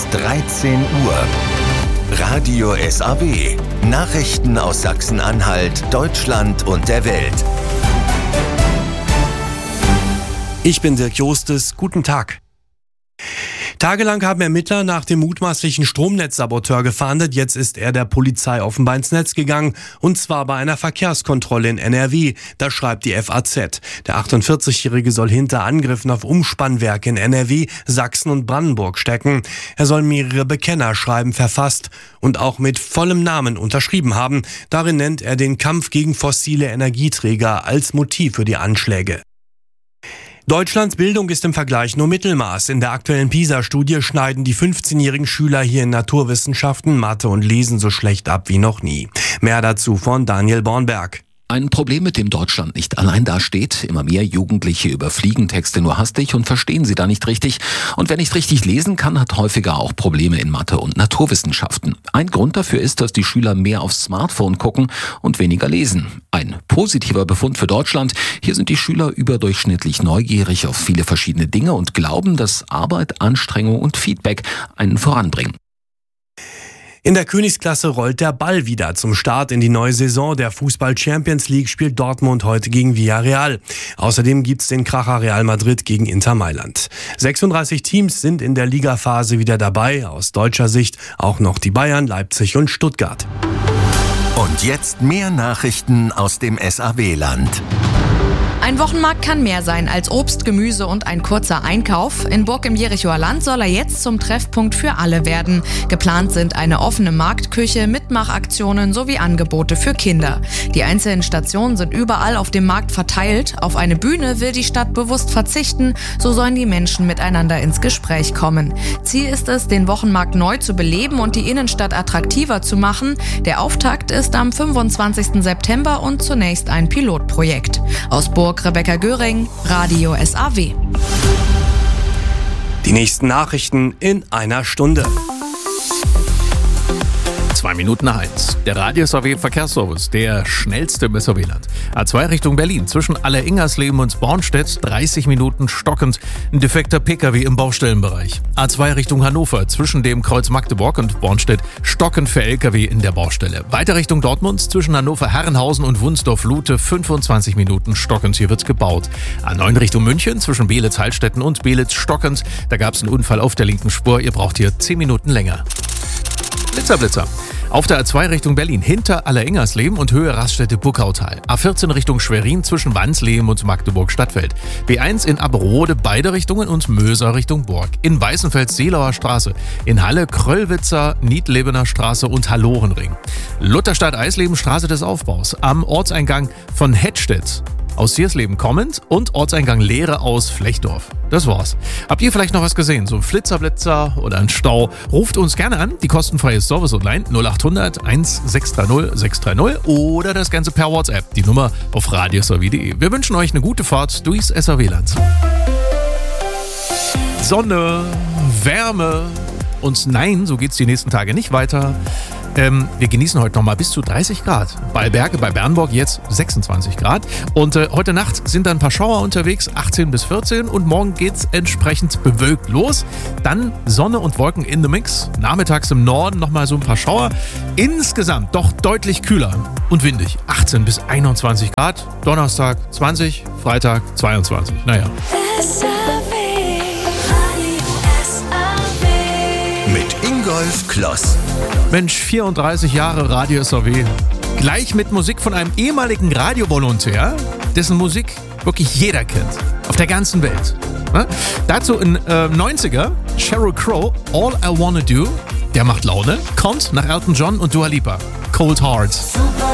13 Uhr. Radio SAW. Nachrichten aus Sachsen-Anhalt, Deutschland und der Welt. Ich bin Dirk Jostes. Guten Tag. Tagelang haben Ermittler nach dem mutmaßlichen Stromnetzsaboteur gefahndet. Jetzt ist er der Polizei offenbar ins Netz gegangen. Und zwar bei einer Verkehrskontrolle in NRW. Das schreibt die FAZ. Der 48-Jährige soll hinter Angriffen auf Umspannwerke in NRW, Sachsen und Brandenburg stecken. Er soll mehrere Bekennerschreiben verfasst und auch mit vollem Namen unterschrieben haben. Darin nennt er den Kampf gegen fossile Energieträger als Motiv für die Anschläge. Deutschlands Bildung ist im Vergleich nur Mittelmaß. In der aktuellen PISA-Studie schneiden die 15-jährigen Schüler hier in Naturwissenschaften, Mathe und Lesen so schlecht ab wie noch nie. Mehr dazu von Daniel Bornberg. Ein Problem, mit dem Deutschland nicht allein dasteht. Immer mehr Jugendliche überfliegen Texte nur hastig und verstehen sie da nicht richtig. Und wer nicht richtig lesen kann, hat häufiger auch Probleme in Mathe und Naturwissenschaften. Ein Grund dafür ist, dass die Schüler mehr aufs Smartphone gucken und weniger lesen. Ein positiver Befund für Deutschland. Hier sind die Schüler überdurchschnittlich neugierig auf viele verschiedene Dinge und glauben, dass Arbeit, Anstrengung und Feedback einen voranbringen. In der Königsklasse rollt der Ball wieder. Zum Start in die neue Saison der Fußball-Champions League spielt Dortmund heute gegen Villarreal. Außerdem gibt's den Kracher Real Madrid gegen Inter Mailand. 36 Teams sind in der Ligaphase wieder dabei. Aus deutscher Sicht auch noch die Bayern, Leipzig und Stuttgart. Und jetzt mehr Nachrichten aus dem SAW-Land. Ein Wochenmarkt kann mehr sein als Obst, Gemüse und ein kurzer Einkauf. In Burg im Jerichoer Land soll er jetzt zum Treffpunkt für alle werden. Geplant sind eine offene Marktküche, Mitmachaktionen sowie Angebote für Kinder. Die einzelnen Stationen sind überall auf dem Markt verteilt. Auf eine Bühne will die Stadt bewusst verzichten. So sollen die Menschen miteinander ins Gespräch kommen. Ziel ist es, den Wochenmarkt neu zu beleben und die Innenstadt attraktiver zu machen. Der Auftakt ist am 25. September und zunächst ein Pilotprojekt. Aus Burg Rebecca Göring, Radio SAW. Die nächsten Nachrichten in einer Stunde. 2:02. Der Radio SAW Verkehrsservice, der schnellste im SAW-Land. A2 Richtung Berlin, zwischen Alleringersleben und Bornstedt, 30 Minuten stockend. Ein defekter PKW im Baustellenbereich. A2 Richtung Hannover, zwischen dem Kreuz Magdeburg und Bornstedt, stockend für LKW in der Baustelle. Weiter Richtung Dortmund, zwischen Hannover-Herrenhausen und Wunsdorf-Lute, 25 Minuten stockend. Hier wird's gebaut. A9 Richtung München, zwischen Beelitz-Heilstätten und Beelitz stockend. Da gab's einen Unfall auf der linken Spur. Ihr braucht hier 10 Minuten länger. Blitzer. Auf der A2 Richtung Berlin, hinter Alleringersleben und Höhe Raststätte Buckautal. A14 Richtung Schwerin, zwischen Wansleben und Magdeburg-Stadtfeld. B1 in Aberode, beide Richtungen und Möser Richtung Burg. In Weißenfels-Seelauer Straße. In Halle, Kröllwitzer, Niedlebener Straße und Hallorenring. Lutherstadt-Eisleben, Straße des Aufbaus. Am Ortseingang von Hettstedt. Aus Siersleben kommend und Ortseingang Lehre aus Flechdorf. Das war's. Habt ihr vielleicht noch was gesehen? So ein Flitzer oder ein Stau? Ruft uns gerne an. Die kostenfreie Service-Hotline 0800 1630 630 oder das Ganze per WhatsApp. Die Nummer auf radiosw.de. Wir wünschen euch eine gute Fahrt durchs SAW-Land. Sonne, Wärme und nein, so geht's die nächsten Tage nicht weiter. Wir genießen heute nochmal bis zu 30 Grad. Bei Berge, bei Bernburg jetzt 26 Grad. Und heute Nacht sind dann ein paar Schauer unterwegs, 18 bis 14. Und morgen geht's entsprechend bewölkt los. Dann Sonne und Wolken in the Mix. Nachmittags im Norden nochmal so ein paar Schauer. Insgesamt doch deutlich kühler und windig. 18 bis 21 Grad. Donnerstag 20, Freitag 22. Naja. Mit Ingolf Kloss. Mensch, 34 Jahre Radio SAW. Gleich mit Musik von einem ehemaligen Radiovolontär, dessen Musik wirklich jeder kennt. Auf der ganzen Welt. Dazu in 90er, Sheryl Crow, All I Wanna Do. Der macht Laune. Kommt nach Elton John und Dua Lipa. Cold Heart.